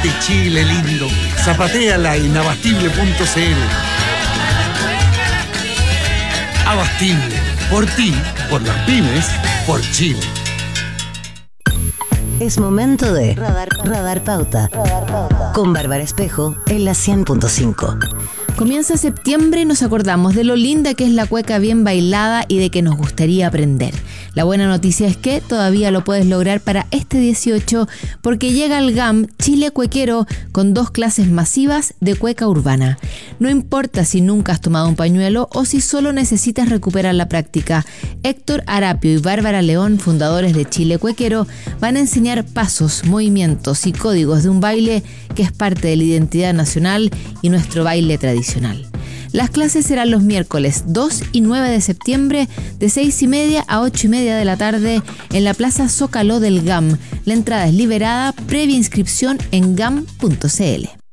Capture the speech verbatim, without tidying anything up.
Este Chile lindo, zapateala en abastible punto c l. Abastible, por ti, por las pymes, por Chile. Es momento de Radar, Radar Pauta, Radar Pauta. Con Bárbara Espejo en la cien punto cinco. Comienza septiembre y nos acordamos de lo linda que es la cueca bien bailada y de que nos gustaría aprender. La buena noticia es que todavía lo puedes lograr para este dieciocho porque llega al G A M Chile Cuequero con dos clases masivas de cueca urbana. No importa si nunca has tomado un pañuelo o si solo necesitas recuperar la práctica. Héctor Arapio y Bárbara León, fundadores de Chile Cuequero, van a enseñar pasos, movimientos y códigos de un baile que es parte de la identidad nacional y nuestro baile tradicional. Las clases serán los miércoles dos y nueve de septiembre de seis y media a ocho y media de la tarde en la Plaza Zócalo del G A M. La entrada es liberada, previa inscripción en gam punto c l.